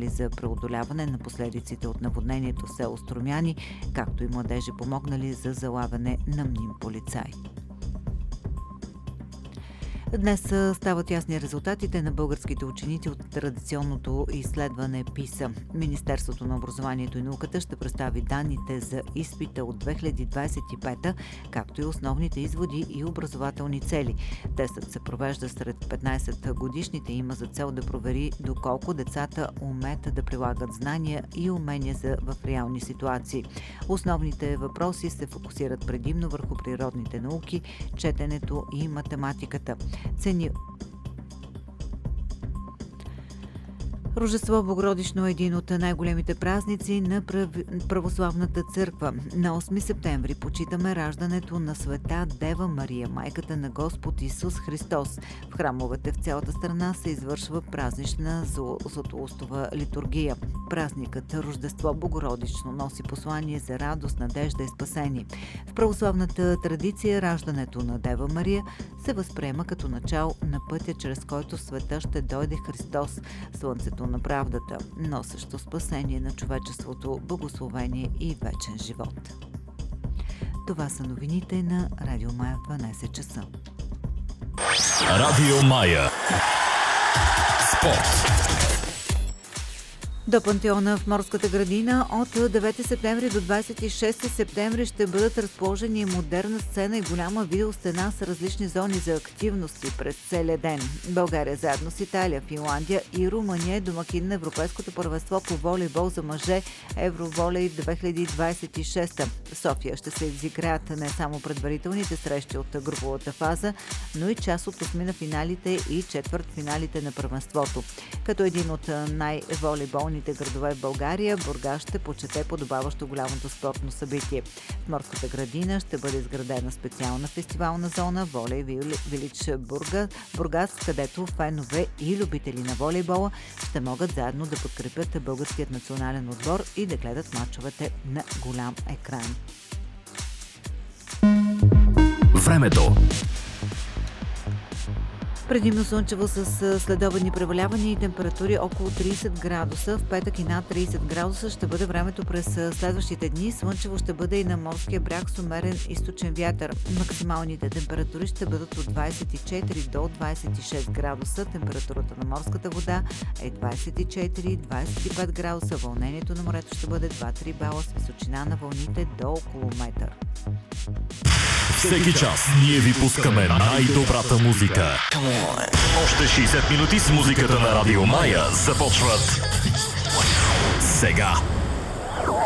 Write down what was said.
цели за преодоляване на последиците от наводнението в село Струмяни, както и младежи помогнали за залавяне на мним полицай. Днес стават ясни резултатите на българските ученици от традиционното изследване ПИСА. Министерството на образованието и науката ще представи данните за изпита от 2025, както и основните изводи и образователни цели. Тестът се провежда сред 15-годишните и има за цел да провери доколко децата умеят да прилагат знания и умения в реални ситуации. Основните въпроси се фокусират предимно върху природните науки, четенето и математиката. Рождество Богородично е един от най-големите празници на православната църква. На 8 септември почитаме раждането на света Дева Мария, майката на Господ Исус Христос. В храмовете в цялата страна се извършва празнична златоустова литургия. Празникът Рождество Богородично носи послание за радост, надежда и спасение. В православната традиция раждането на Дева Мария се възприема като начало на пътя, чрез който в света ще дойде Христос, слънцето на правдата, носещо спасение на човечеството, благословение и вечен живот. Това са новините на Радио Мая в 12 часа. Радио Мая. Спорт. До пантеона в Морската градина от 9 септември до 26 септември ще бъдат разположени модерна сцена и голяма видеостена с различни зони за активности през целия ден. България заедно с Италия, Финландия и Румъния е домакин на Европейското първенство по волейбол за мъже Евроволей 2026. В София ще се изиграят не само предварителните срещи от груповата фаза, но и част от осми на финалите и четвъртфиналите на първенството. Като един от най-волейболните градове в България, Бургас ще почете подобаващо голямото спортно събитие. В Морската градина ще бъде изградена специална фестивална зона Волей Вилидж Бургас, където фенове и любители на волейбола ще могат заедно да подкрепят българският национален отбор и да гледат мачовете на голям екран. Времето. Предимно слънчево с следобедни превалявания и температури около 30 градуса. В петък и над 30 градуса ще бъде времето през следващите дни. Слънчево ще бъде и на морския бряг с умерен източен вятър. Максималните температури ще бъдат от 24 до 26 градуса. Температурата на морската вода е 24-25 градуса. Вълнението на морето ще бъде 2-3 бала с височина на вълните до около метър. Всеки час ние ви пускаме най-добрата музика. Още 60 минути с музиката на Радио Мая започват сега.